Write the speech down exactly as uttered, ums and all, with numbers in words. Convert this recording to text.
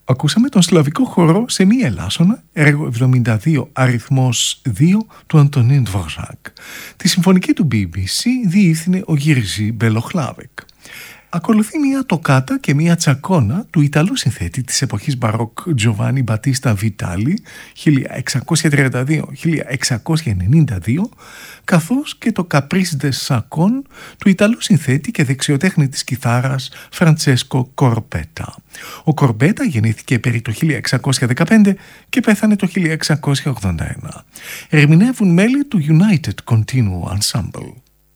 Ακούσαμε τον σλαβικό χορό σε μία ελάσσονα, έργο εβδομήντα δύο αριθμός δύο του Αντωνίν Ντβορζάκ. Τη συμφωνική του μπι μπι σι διεύθυνε ο Γύριζι Μπελοχλάβεκ. Ακολουθεί μία τοκάτα και μία τσακώνα του Ιταλού συνθέτη της εποχής μπαρόκ Τζοβάνι Μπατίστα Βιτάλι χίλια εξακόσια τριάντα δύο με χίλια εξακόσια ενενήντα δύο, καθώς και το Caprice de Sacon του Ιταλού συνθέτη και δεξιοτέχνη της κιθάρας Φραντσέσκο Κορπέτα. Ο Κορπέτα γεννήθηκε περί το χίλια εξακόσια δεκαπέντε και πέθανε το χίλια εξακόσια ογδόντα ένα. Ερμηνεύουν μέλη του United Continuo Ensemble.